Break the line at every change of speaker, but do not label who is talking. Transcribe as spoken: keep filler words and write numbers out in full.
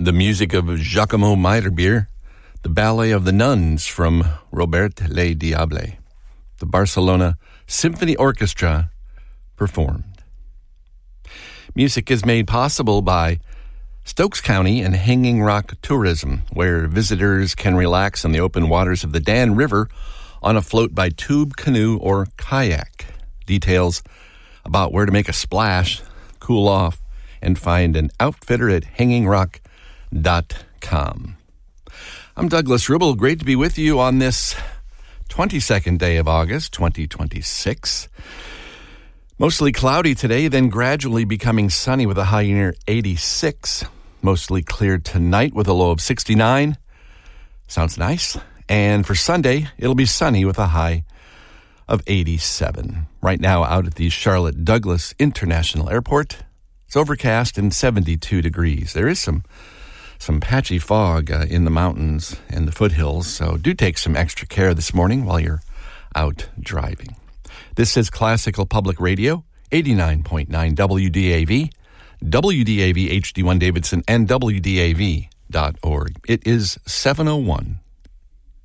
The music of Giacomo Meyerbeer, the Ballet of the Nuns from Robert Le Diable. The Barcelona Symphony Orchestra performed. Music is made possible by Stokes County and Hanging Rock Tourism, where visitors can relax on the open waters of the Dan River on a float by tube, canoe, or kayak. Details about where to make a splash, cool off, and find an outfitter at hanging rock dot com. I'm Douglas Ribble. Great to be with you on this twenty-second day of August, twenty twenty-six. Mostly cloudy today, then gradually becoming sunny with a high near eighty-six. Mostly clear tonight with a low of sixty-nine. Sounds nice. And for Sunday, it'll be sunny with a high of eighty-seven. Right now, out at the Charlotte Douglas International Airport, it's overcast and seventy-two degrees. There is some some patchy fog uh, in the mountains and the foothills, so do take some extra care this morning while you're out driving. This is Classical Public Radio, eighty-nine point nine W D A V, W D A V H D one Davidson, and W D A V dot org. It is seven oh one.